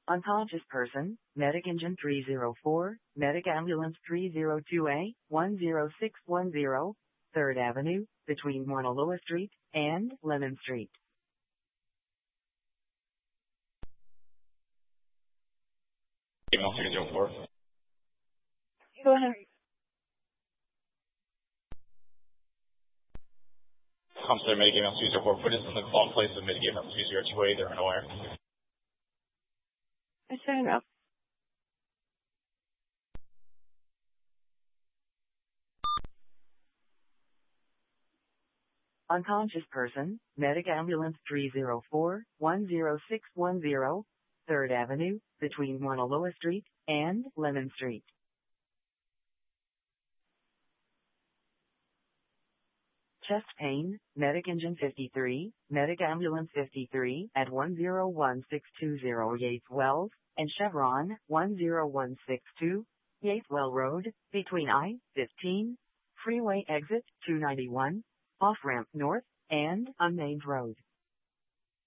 Unconscious person, Medic Engine 304, Medic Ambulance 302A, 10610, 3rd Avenue, between Mauna Loa Street and Lemon Street. Email 304. Go ahead. Consider Medic Email 204. Put us in the call place of Medic Email 202A. They're unaware. I said enough. Unconscious person, Medic Ambulance 304, 10610, 3rd Avenue, between Mauna Loa Street and Lemon Street. Chest pain, Medic Engine 53, Medic Ambulance 53 at 101620 Yates Wells, and Chevron 10162, Yates Well Road, between I-15, Freeway Exit 291, off-ramp north, and unnamed road.